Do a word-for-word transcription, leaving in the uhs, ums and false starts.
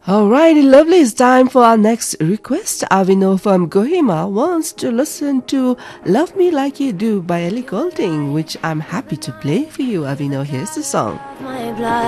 Alrighty, lovely. It's time for our next request. Avino from Kohima wants to listen to Love Me Like You Do by Ellie Goulding, which I'm happy to play for you, Avino. Here's the song. My blood.